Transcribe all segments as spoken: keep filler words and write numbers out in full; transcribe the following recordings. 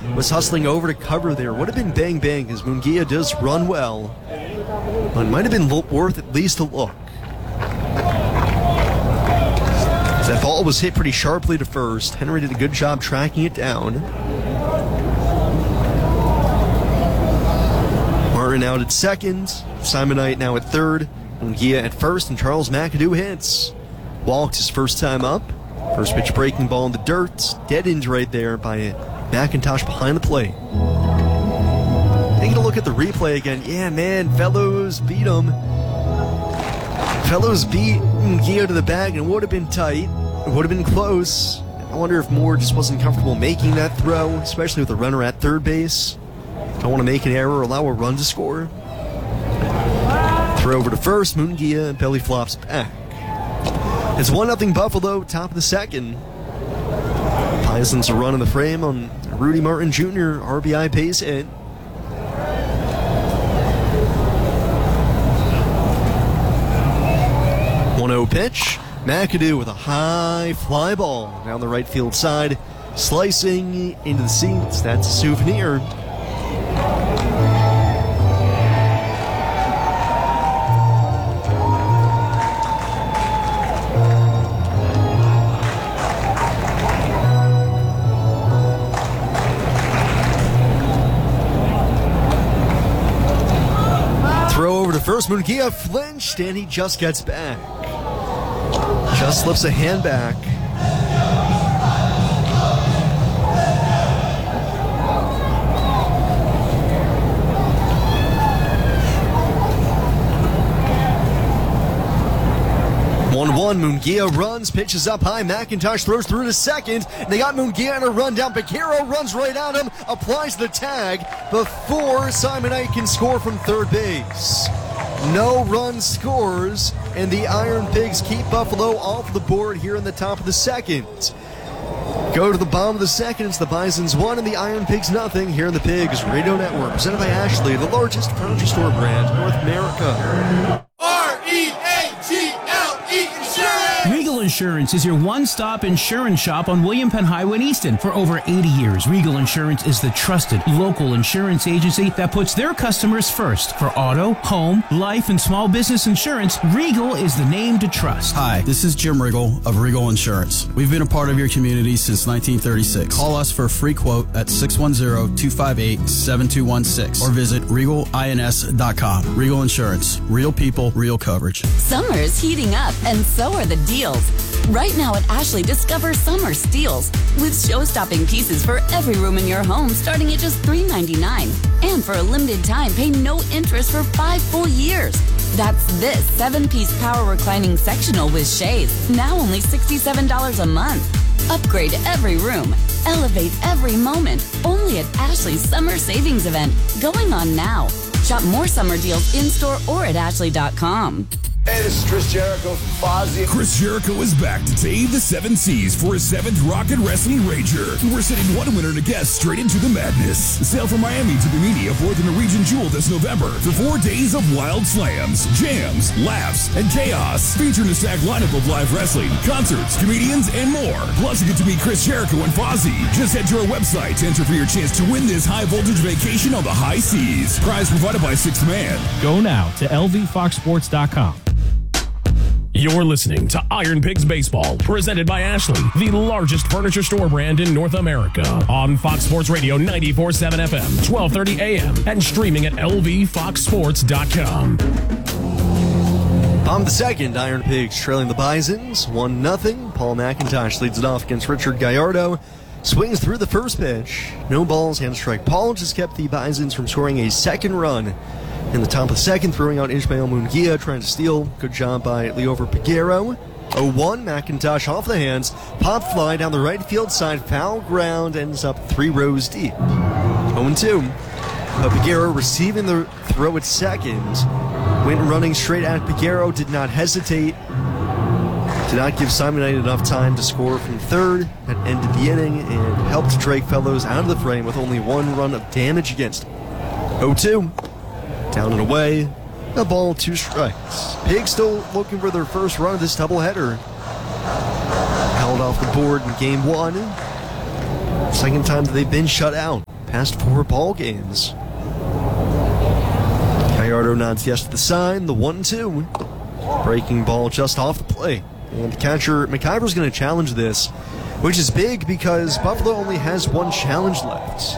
was hustling over to cover there. Would have been bang bang because Munguia does run well. But it might have been worth at least a look. That ball was hit pretty sharply to first. Henry did a good job tracking it down. Martin out at second. Simonite now at third. Munguia at first, and Charles McAdoo hits. Walked his first time up. First pitch breaking ball in the dirt. Dead end right there by McIntosh behind the plate. Taking a look at the replay again. Yeah, man, Fellows beat him. Fellows beat Munguia to the bag, and it would have been tight. It would have been close. I wonder if Moore just wasn't comfortable making that throw, especially with the runner at third base. Don't want to make an error, allow a run to score. Throw over to first, Munguia belly flops back. It's one nothing Buffalo, top of the second. Bisons a run in the frame on Rudy Martin Junior R B I base hit. one oh pitch. McAdoo with a high fly ball down the right field side, slicing into the seats. That's a souvenir. Throw over to first. Munguia flinched, and he just gets back. Just slips a hand back. one one, Munguia runs, pitches up high. McIntosh throws through to second. They got Munguia in a run down. Piquero runs right at him, applies the tag before Simonite can score from third base. No run scores, and the Iron Pigs keep Buffalo off the board here in the top of the second. Go to the bottom of the second. It's the Bisons one and the Iron Pigs nothing here in the Pigs Radio Network, presented by Ashley, the largest furniture store brand in North America. R E A G L E Insurance! Regal Insurance is your one-stop insurance shop on William Penn Highway in Easton. For over eighty years, Regal Insurance is the trusted local insurance agency that puts their customers first. For auto, home, life, and small business insurance, Regal is the name to trust. Hi, this is Jim Regal of Regal Insurance. We've been a part of your community since nineteen thirty-six. Call us for a free quote at six one zero, two five eight, seven two one six or visit regal ins dot com. Regal Insurance. Real people, real coverage. Summer's heating up, and so are the deals. Right now at Ashley, discover summer steals with show-stopping pieces for every room in your home starting at just three ninety-nine. And for a limited time, pay no interest for five full years. That's this seven-piece power reclining sectional with shades, now only sixty-seven dollars a month. Upgrade every room. Elevate every moment. Only at Ashley's Summer Savings Event, going on now. Shop more summer deals in-store or at ashley dot com. Hey, this is Chris Jericho from Fozzy. Chris Jericho is back to tame the seven seas for his seventh Rocket Wrestling Rager. We're sending one winner and a guest straight into the madness. Sail from Miami to Bimini aboard the Norwegian Jewel this November for four days of wild slams, jams, laughs, and chaos. Featuring a stacked lineup of live wrestling, concerts, comedians, and more. Plus, you get to meet Chris Jericho and Fozzy. Just head to our website to enter for your chance to win this high-voltage vacation on the high seas. Prize provided by Sixth Man. Go now to L V fox sports dot com. You're listening to Iron Pigs Baseball, presented by Ashley, the largest furniture store brand in North America. On Fox Sports Radio ninety-four point seven F M, twelve thirty A M, and streaming at L V fox sports dot com. On the second, Iron Pigs trailing the Bisons, one nothing. Paul McIntosh leads it off against Richard Gallardo. Swings through the first pitch. No balls, hand strike. Paul just kept the Bisons from scoring a second run. In the top of the second, throwing out Ishmael Munguia, trying to steal. Good job by Leover Piquero. oh one, McIntosh off the hands. Pop fly down the right field side. Foul ground, ends up three rows deep. oh two. But Piquero receiving the throw at second. Went running straight at Piquero, did not hesitate. Did not give Simonite enough time to score from third. That ended the inning and helped Drake Fellows out of the frame with only one run of damage against him. oh two. Down and away, a ball, two strikes. Pigs still looking for their first run of this doubleheader. Held off the board in game one. Second time that they've been shut out. past four ball games. Gallardo nods yes to the sign, the one two. Breaking ball just off the plate. And catcher McIver's going to challenge this, which is big because Buffalo only has one challenge left.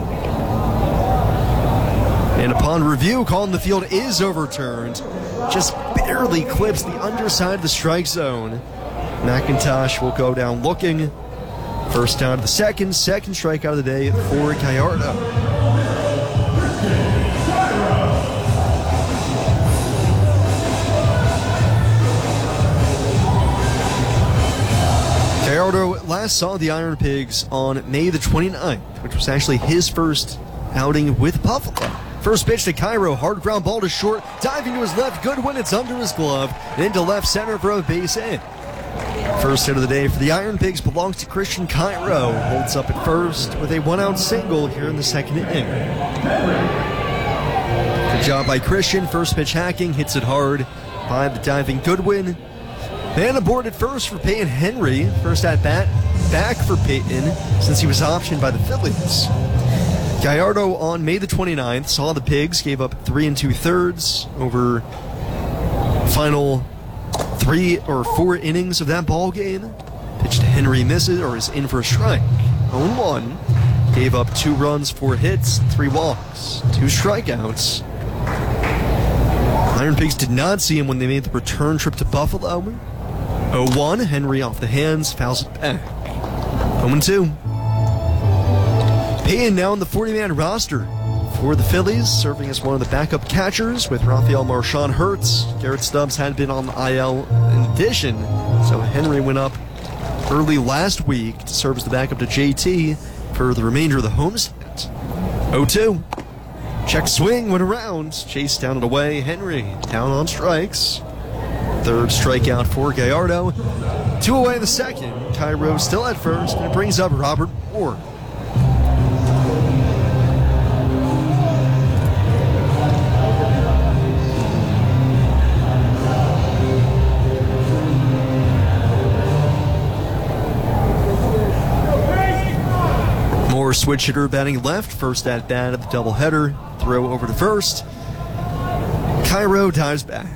And upon review, call in the field is overturned. Just barely clips the underside of the strike zone. McIntosh will go down looking. First down to the second, second strikeout of the day for Gallardo. Gallardo last saw the Iron Pigs on May the twenty-ninth, which was actually his first outing with Buffalo. First pitch to Cairo, hard ground ball to short, diving to his left, Goodwin, it's under his glove, and into left center for a base hit. First hit of the day for the Iron Pigs belongs to Christian Cairo, holds up at first with a one-out single here in the second inning. Good job by Christian, first pitch hacking, hits it hard by the diving Goodwin. Man aboard at first for Peyton Henry, first at bat back for Peyton since he was optioned by the Phillies. Gallardo on May the twenty-ninth saw the Pigs, gave up three and two thirds over final three or four innings of that ball game. Pitch to Henry misses or is in for a strike. oh one, gave up two runs, four hits, three walks, two strikeouts. Iron Pigs did not see him when they made the return trip to Buffalo. oh one, Henry off the hands, fouls it back. oh two. Payton now on the forty-man roster for the Phillies, serving as one of the backup catchers with Rafael Marchand Hurts. Garrett Stubbs had been on the I L in addition, so Henry went up early last week to serve as the backup to J T for the remainder of the homestand. oh two. Check swing, went around, chased down and away. Henry down on strikes. Third strikeout for Gallardo. Two away in the second. Cairo still at first, and it brings up Robert Moore. Moore switch hitter batting left, first at bat of the doubleheader. Throw over to first. Cairo dives back.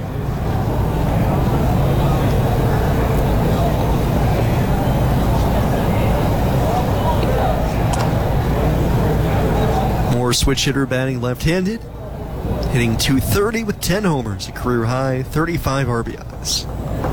Moore switch hitter batting left-handed, hitting two thirty with ten homers, a career high, thirty-five R B Is.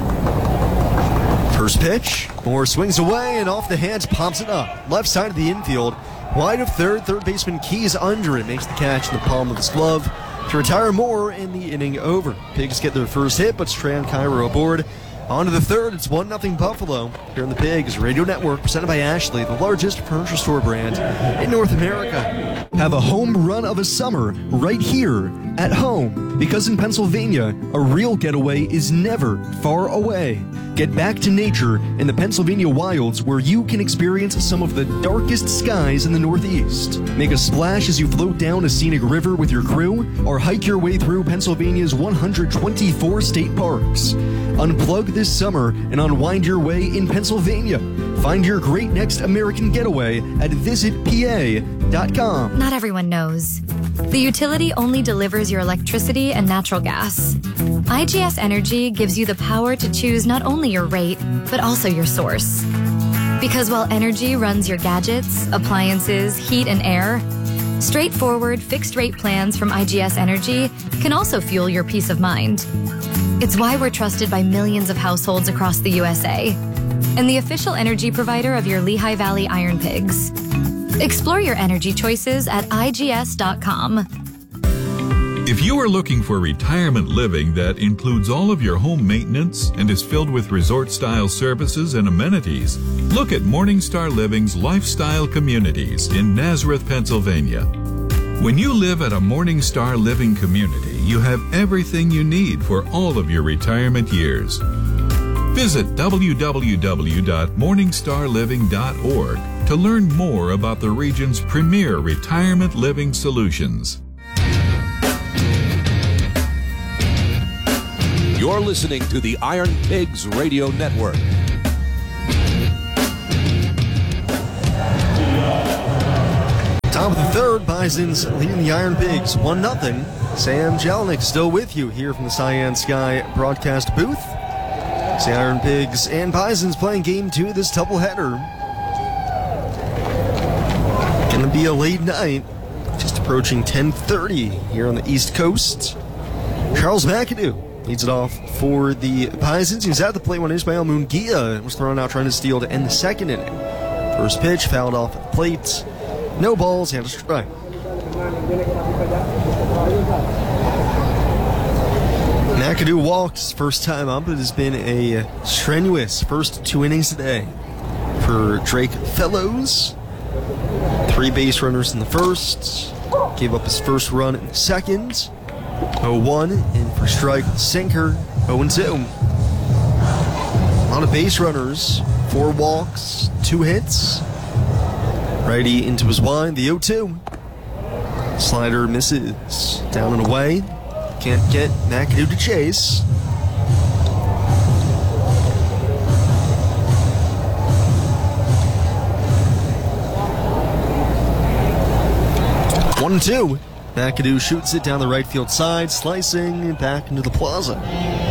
First pitch, Moore swings away and off the hands, pops it up. Left side of the infield, wide of third, third baseman Keys under it, makes the catch in the palm of his glove to retire Moore in the inning over. Pigs get their first hit, but Strand Cairo aboard. On to the third, it's one nothing Buffalo. Here on the Pigs Radio Network, presented by Ashley, the largest furniture store brand in North America. Have a home run of a summer right here at home. Because in Pennsylvania, a real getaway is never far away. Get back to nature in the Pennsylvania wilds where you can experience some of the darkest skies in the Northeast. Make a splash as you float down a scenic river with your crew, or hike your way through Pennsylvania's one hundred twenty-four state parks. Unplug this summer and unwind your way in Pennsylvania. Find your great next American getaway at visit P A dot com. Not everyone knows. The utility only delivers your electricity and natural gas. I G S Energy gives you the power to choose not only your rate, but also your source. Because while energy runs your gadgets, appliances, heat, and air, straightforward fixed rate plans from I G S Energy can also fuel your peace of mind. It's why we're trusted by millions of households across the U S A and the official energy provider of your Lehigh Valley Iron Pigs. Explore your energy choices at I G S dot com. If you are looking for retirement living that includes all of your home maintenance and is filled with resort-style services and amenities, look at Morningstar Living's Lifestyle Communities in Nazareth, Pennsylvania. When you live at a Morningstar Living community, you have everything you need for all of your retirement years. Visit w w w dot morningstar living dot org to learn more about the region's premier retirement living solutions. You're listening to the Iron Pigs Radio Network. Top Top of the third, Bisons leading the Iron Pigs one nothing. Sam Jelinek still with you here from the Cyan Sky broadcast booth. It's the Iron Pigs and Bisons playing game two of this doubleheader. Gonna be a late night, just approaching ten thirty here on the East Coast. Charles McAdoo leads it off for the Bisons. He's at the plate when Ismael Munguia was thrown out trying to steal to end the second inning. First pitch fouled off at the plate. No balls and a strike. McAdoo walks first time up. It has been a strenuous first two innings today for Drake Fellows. Three base runners in the first. Gave up his first run in the second. oh one in for strike sinker. oh two. A lot of base runners. Four walks, two hits. Righty into his wide, the oh two. Slider misses. Down and away. Can't get McAdoo to chase. one and two. McAdoo shoots it down the right field side, slicing back into the plaza.